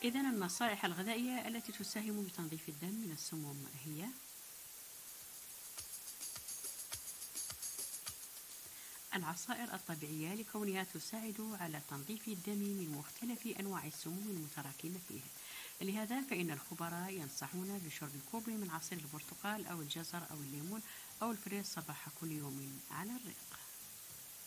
إذن النصائح الغذائية التي تساهم بتنظيف الدم من السموم هي: العصائر الطبيعية لكونها تساعد على تنظيف الدم من مختلف أنواع السموم المتراكمة فيه. لهذا فإن الخبراء ينصحون بشرب كوب من عصير البرتقال أو الجزر أو الليمون أو الفريز صباح كل يوم على الريق.